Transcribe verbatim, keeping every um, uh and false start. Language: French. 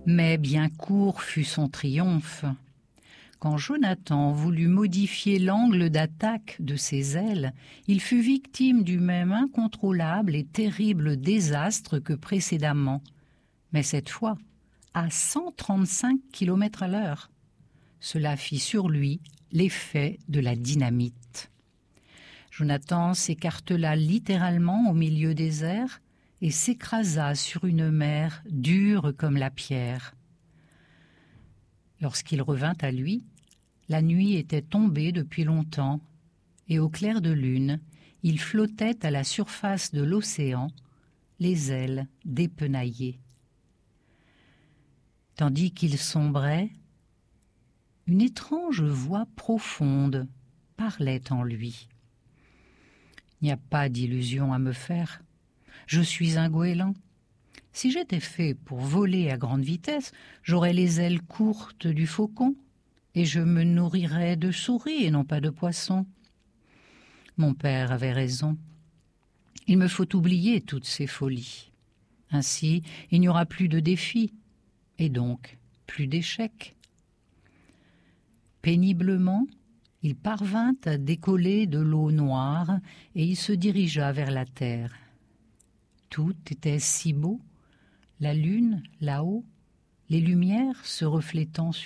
Mais bien court fut son triomphe. Quand Jonathan voulut modifier l'angle d'attaque de ses ailes, il fut victime du même incontrôlable et terrible désastre que précédemment, mais cette fois à cent trente-cinq kilomètres à l'heure. Cela fit sur lui l'effet de la dynamite. Jonathan s'écartela littéralement au milieu des airs et s'écrasa sur une mer dure comme la pierre. Lorsqu'il revint à lui, la nuit était tombée depuis longtemps, et au clair de lune, il flottait à la surface de l'océan, les ailes dépenaillées. Tandis qu'il sombrait, une étrange voix profonde parlait en lui. « Il n'y a pas d'illusion à me faire. Je suis un goéland. Si j'étais fait pour voler à grande vitesse, j'aurais les ailes courtes du faucon et je me nourrirais de souris et non pas de poissons. Mon père avait raison. Il me faut oublier toutes ces folies. Ainsi, il n'y aura plus de défis et donc plus d'échecs. » Péniblement, il parvint à décoller de l'eau noire et il se dirigea vers la terre. Tout était si beau, la lune là-haut, les lumières se reflétant